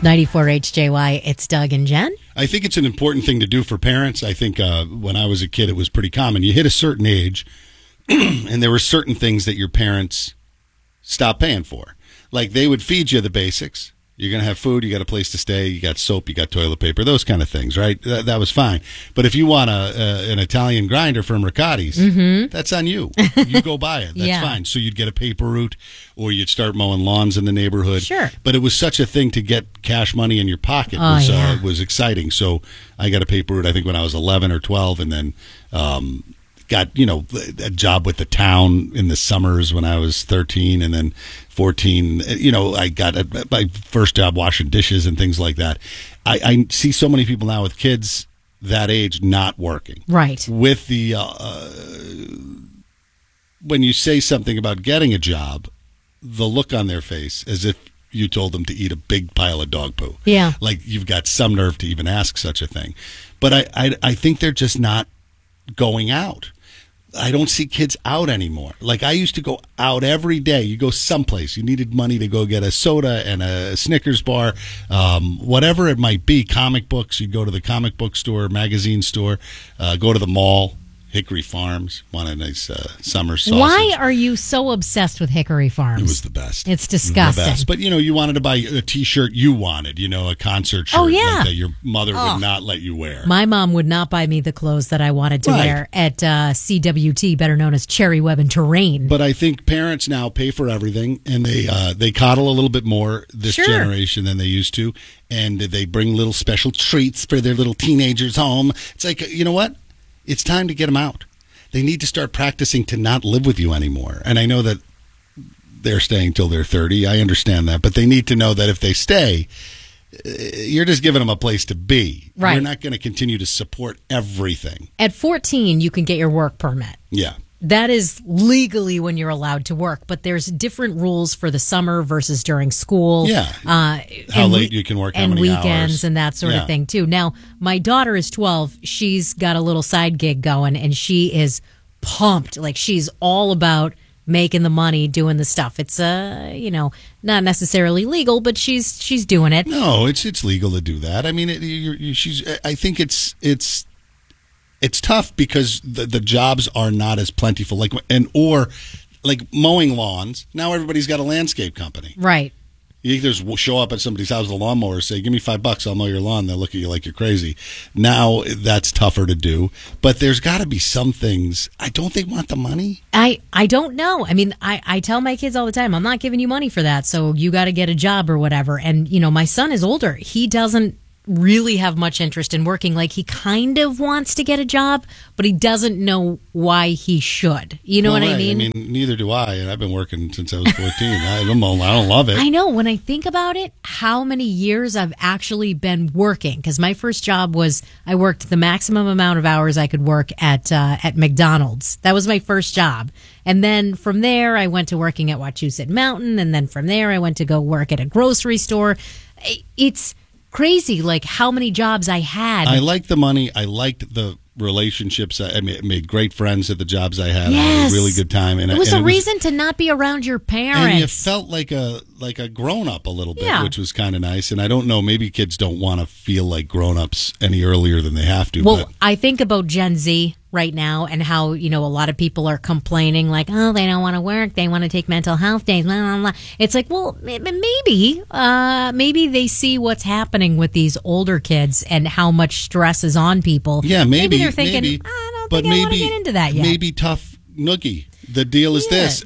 94 HJY, it's Doug and Jen. I think it's an important thing to do for parents. I think when I was a kid, it was pretty common. You hit a certain age, and there were certain things that your parents stopped paying for. Like, they would feed you the basics. You're going to have food, you got a place to stay, you got soap, you got toilet paper, those kind of things, right? That was fine. But if you want an Italian grinder from Riccati's, that's on you. You go buy it. That's fine. So you'd get a paper route, or you'd start mowing lawns in the neighborhood. Sure. But it was such a thing to get cash money in your pocket. Was exciting. So I got a paper route, I think, when I was 11 or 12, and then got, a job with the town in the summers when I was 13, and then 14, I got my first job washing dishes and things like that. I see so many people now with kids that age not working. Right. With the, when you say something about getting a job, the look on their face as if you told them to eat a big pile of dog poo. Yeah. Like, you've got some nerve to even ask such a thing. But I think they're just not going out. I don't see kids out anymore. Like, I used to go out every day. You go someplace. You needed money to go get a soda and a Snickers bar, whatever it might be. Comic books. You'd go to the comic book store, magazine store, go to the mall. Hickory Farms, want a nice summer sausage. Why are you so obsessed with Hickory Farms? It was the best. It's disgusting. The best. But, you wanted to buy a T-shirt you wanted, a concert shirt like that your mother would not let you wear. My mom would not buy me the clothes that I wanted to wear at CWT, better known as Cherry Web and Terrain. But I think parents now pay for everything, and they coddle a little bit more this generation than they used to, and they bring little special treats for their little teenagers home. It's like, you know what? It's time to get them out. They need to start practicing to not live with you anymore. And I know that they're staying till they're 30. I understand that. But they need to know that if they stay, you're just giving them a place to be. Right. You're not going to continue to support everything. At 14, you can get your work permit. Yeah. That is legally when you're allowed to work, but there's different rules for the summer versus during school. Yeah. How late you can work, how many weekends, hours. and that sort of thing, too. Now, my daughter is 12. She's got a little side gig going, and she is pumped. Like, she's all about making the money, doing the stuff. It's, not necessarily legal, but she's doing it. No, it's legal to do that. I mean, I think it's tough because the jobs are not as plentiful, like mowing lawns. Now everybody's got a landscape company. Right. You just show up at somebody's house with a lawnmower and say, "Give me $5, I'll mow your lawn." They'll look at you like you're crazy. Now that's tougher to do, but there's got to be some things. I don't think want the money. I don't know. I mean, I tell my kids all the time, I'm not giving you money for that, so you got to get a job or whatever. And my son is older. He doesn't really have much interest in working. Like, he kind of wants to get a job, but he doesn't know why he should. You know what I mean? I mean, neither do I, and I've been working since I was 14. I don't love it. I know. When I think about it, how many years I've actually been working, because my first job was I worked the maximum amount of hours I could work at McDonald's. That was my first job. And then from there, I went to working at Wachusett Mountain, and then from there, I went to go work at a grocery store. It's crazy, like, how many jobs I had. I liked the money. I liked the relationships. I made great friends at the jobs I had. Yes. I had a really good time. And it was a reason to not be around your parents. And you felt like a grown-up a little bit, which was kind of nice. And I don't know, maybe kids don't want to feel like grown-ups any earlier than they have to. Well, I think about Gen Z right now and how, a lot of people are complaining like, oh, they don't want to work. They want to take mental health days. Blah, blah, blah. It's like, well, maybe they see what's happening with these older kids and how much stress is on people. Yeah, maybe they're thinking, I don't think I want to get into that yet. Maybe tough noogie. The deal is this: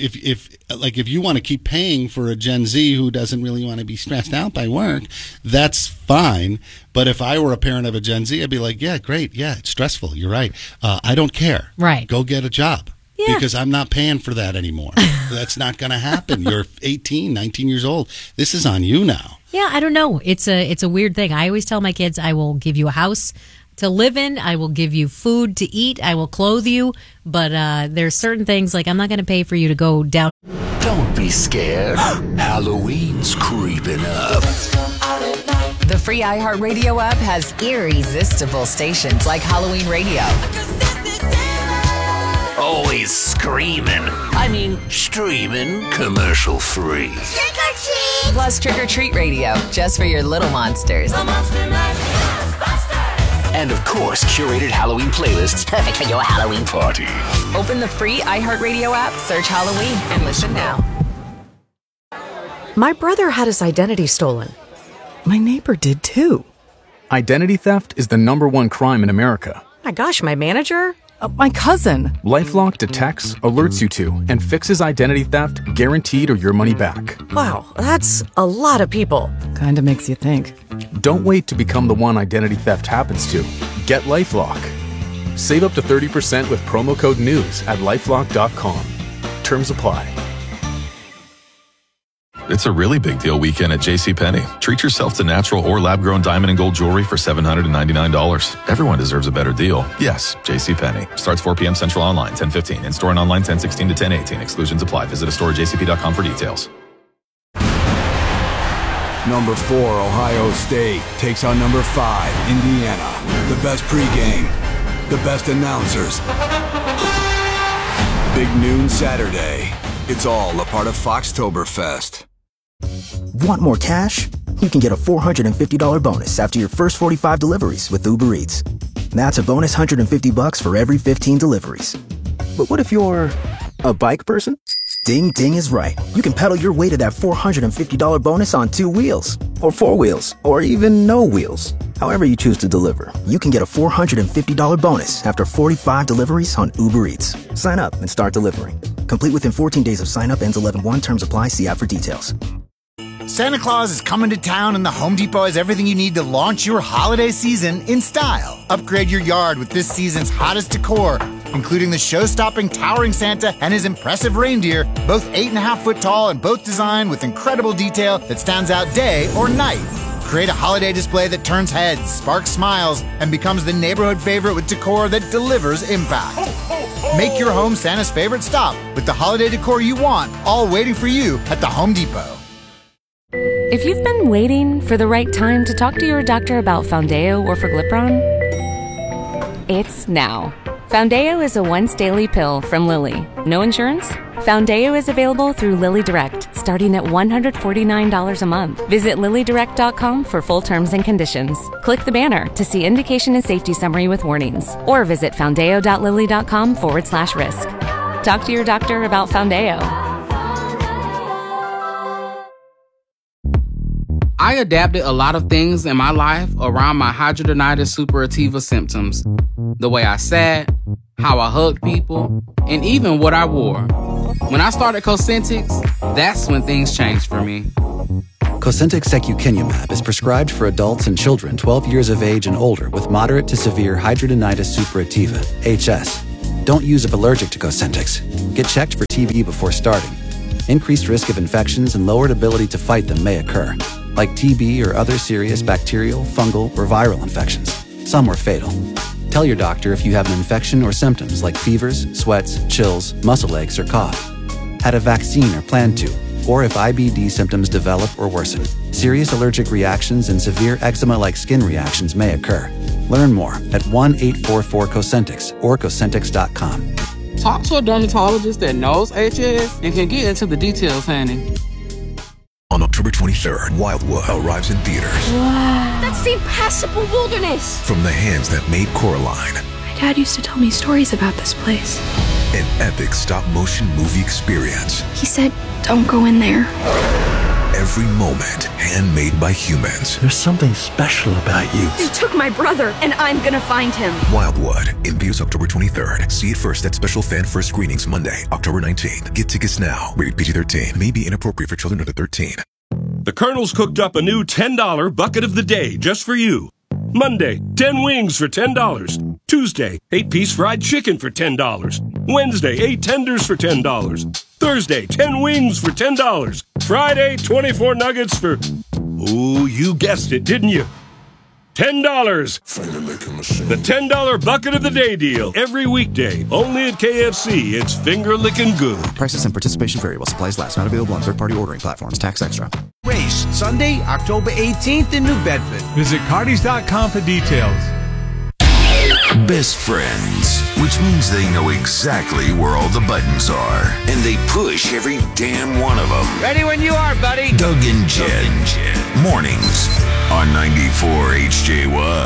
if you want to keep paying for a Gen Z who doesn't really want to be stressed out by work, that's fine. But if I were a parent of a Gen Z, I'd be like, yeah, great, yeah, it's stressful. You're right. I don't care. Right. Go get a job. Yeah. Because I'm not paying for that anymore. That's not going to happen. You're 18, 19 years old. This is on you now. Yeah, I don't know. It's a weird thing. I always tell my kids, I will give you a house to live in. I will give you food to eat. I will clothe you. But there's certain things, like, I'm not going to pay for you to go down. Don't be scared. Halloween's creeping up. The free iHeartRadio app has irresistible stations like Halloween Radio. Always screaming. I mean, streaming commercial free. Trick or treat! Plus Trick or Treat Radio, just for your little monsters. The Monster Mash Ghostbusters! And of course, curated Halloween playlists perfect for your Halloween party. Open the free iHeartRadio app, search Halloween, and listen now. My brother had his identity stolen. My neighbor did too. Identity theft is the #1 crime in America. My gosh, my manager? My cousin. LifeLock detects, alerts you to, and fixes identity theft guaranteed or your money back. Wow, that's a lot of people. Kinda makes you think. Don't wait to become the one identity theft happens to. Get LifeLock. Save up to 30% with promo code NEWS at LifeLock.com. Terms apply. It's a really big deal weekend at JCPenney. Treat yourself to natural or lab-grown diamond and gold jewelry for $799. Everyone deserves a better deal. Yes, JCPenney. Starts 4 p.m. Central online, 10:15. In-store and online, 10:16 to 10:18. Exclusions apply. Visit a store at jcp.com for details. Number 4, Ohio State takes on number 5, Indiana. The best pregame, the best announcers. Big noon Saturday. It's all a part of Foxtoberfest. Want more cash? You can get a $450 bonus after your first 45 deliveries with Uber Eats. That's a bonus $150 for every 15 deliveries. But what if you're a bike person? Ding Ding is right. You can pedal your way to that $450 bonus on 2 wheels, or 4 wheels, or even no wheels. However you choose to deliver, you can get a $450 bonus after 45 deliveries on Uber Eats. Sign up and start delivering. Complete within 14 days of sign up. Ends 11/1. Terms apply. See app for details. Santa Claus is coming to town, and the Home Depot has everything you need to launch your holiday season in style. Upgrade your yard with this season's hottest decor, including the show-stopping towering Santa and his impressive reindeer, both 8.5 foot tall and both designed with incredible detail that stands out day or night. Create a holiday display that turns heads, sparks smiles, and becomes the neighborhood favorite with decor that delivers impact. Make your home Santa's favorite stop with the holiday decor you want, all waiting for you at the Home Depot. If you've been waiting for the right time to talk to your doctor about Foundeo or Forglipron, it's now. Foundeo is a once-daily pill from Lilly. No insurance? Foundeo is available through Lilly Direct, starting at $149 a month. Visit LillyDirect.com for full terms and conditions. Click the banner to see indication and safety summary with warnings, or visit foundeo.lilly.com/risk. Talk to your doctor about Foundeo. I adapted a lot of things in my life around my hidradenitis suppurativa symptoms. The way I sat, how I hugged people, and even what I wore. When I started Cosentyx, that's when things changed for me. Cosentyx secukinumab is prescribed for adults and children 12 years of age and older with moderate to severe hidradenitis suppurativa, HS. Don't use if allergic to Cosentyx. Get checked for TB before starting. Increased risk of infections and lowered ability to fight them may occur, like TB or other serious bacterial, fungal, or viral infections. Some were fatal. Tell your doctor if you have an infection or symptoms like fevers, sweats, chills, muscle aches, or cough. Had a vaccine or plan to, or if IBD symptoms develop or worsen. Serious allergic reactions and severe eczema-like skin reactions may occur. Learn more at 1-844-COSENTYX or Cosentyx.com. Talk to a dermatologist that knows HS and can get into the details, honey. On October 23rd, Wildwood arrives in theaters. Wow. That's the impassable wilderness. From the hands that made Coraline. My dad used to tell me stories about this place. An epic stop-motion movie experience. He said, don't go in there. Every moment handmade by humans. There's something special about you. They took my brother, and I'm gonna find him. Wildwood, in theaters October 23rd. See it first at special fan first screenings Monday, October 19th. Get tickets now. Rated PG-13. May be inappropriate for children under 13. The Colonel's cooked up a new $10 bucket of the day just for you. Monday, 10 wings for $10. Tuesday, 8-piece fried chicken for $10. Wednesday, 8 tenders for $10. Thursday, 10 wings for $10. Friday, 24 nuggets for... Oh, you guessed it, didn't you? $10. The $10 bucket of the day deal. Every weekday, only at KFC. It's finger-licking good. Prices and participation vary while supplies last. Not available on third-party ordering platforms. Tax extra. Race, Sunday, October 18th in New Bedford. Visit Cardis.com for details. best friends, which means they know exactly where all the buttons are, and they push every damn one of them. Ready when you are, buddy. Doug and Jed. Mornings on 94 HJY.